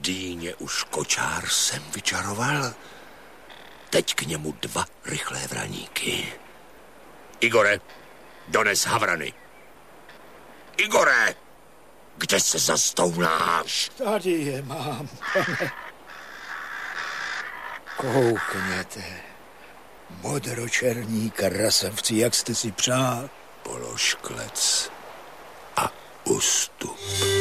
Dýně už kočár jsem vyčaroval. Teď k němu 2 rychlé vraníky. Igore, dones havrany. Igore, kde se zastounáš? Tady je mám, pane. Koukněte. Modročerní krasavci, jak jste si přál. Polož klec a ustup.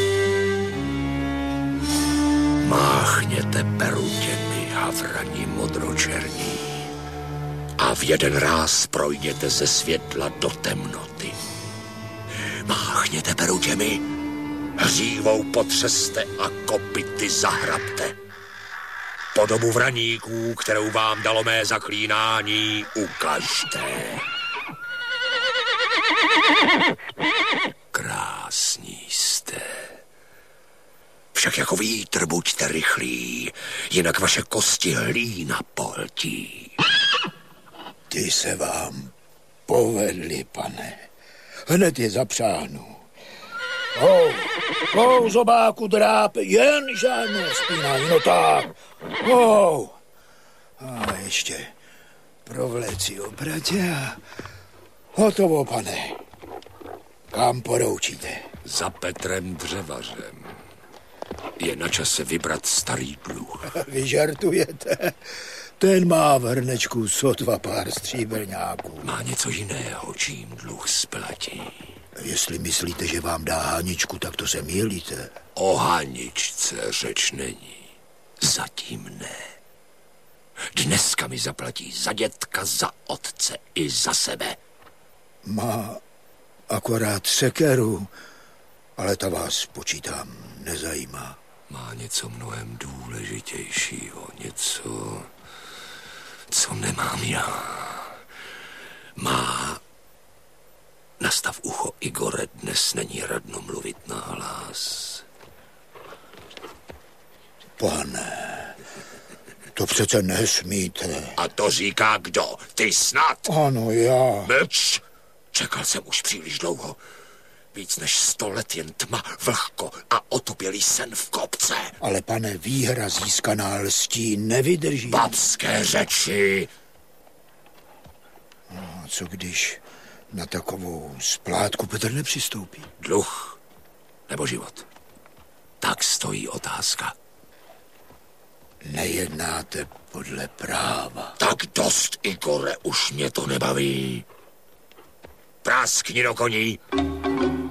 Máchněte perutěmi, havrani modročerní, a v jeden ráz projděte ze světla do temnoty. Máchněte perutěmi, hřívou potřeste a kopyty zahrabte. Podobu vraníků, kterou vám dalo mé zaklínání, ukažte. Krásní jste. Však jako vítr buďte rychlí, jinak vaše kosti hlína pohltí. Ty se vám povedli, pane. Hned je zapřáhnu. Hou, zobáku drápe, jen žádné spínání, no tak. Hou. A ještě provléci opratě a hotovo, pane. Kam poroučíte? Za Petrem Dřevařem. Je na čase vybrat starý dluh. Vy žartujete? Ten má v hrnečku sotva pár stříbrňáků. Má něco jiného, čím dluh splatí. Jestli myslíte, že vám dá haničku, tak to se mýlíte. O haničce řeč není. Zatím ne. Dneska mi zaplatí za dětka, za otce i za sebe. Má akorát sekeru, ale ta vás, počítám, nezajímá. Má něco mnohem důležitějšího, něco, co nemám já. Má... Nastav ucho, Igore, dnes není radno mluvit nahlas. Pane, to přece nesmíte. A to říká kdo? Ty snad? Ano, já. Mlč! Čekal jsem už příliš dlouho. Víc než 100 let jen tma, vlhko a otupělý sen v kopce. Ale pane, výhra získaná lstí nevydrží. Babské řeči. A co když na takovou splátku Petr nepřistoupí? Dluh nebo život? Tak stojí otázka. Nejednáte podle práva. Tak dost, Igore, už mě to nebaví. Práskni do koní.